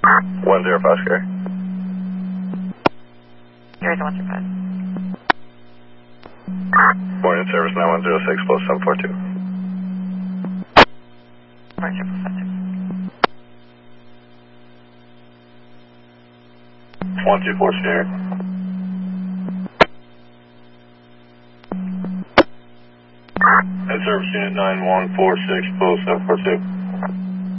10 Oscar. Here is 125. Morning service 9106 plus 742. Morning service 726. 124 share. Head service unit 9146 plus 742.